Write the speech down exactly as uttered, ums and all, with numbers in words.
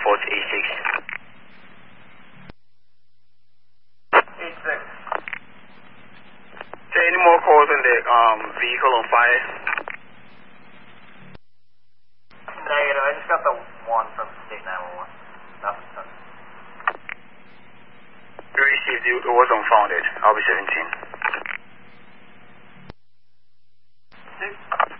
report A six. eight six. Is there any more calls on the um, vehicle on fire? Negative, I just got the one from State nine one one. Nothing since. We received you, it was unfounded. I'll be seventeen. Six.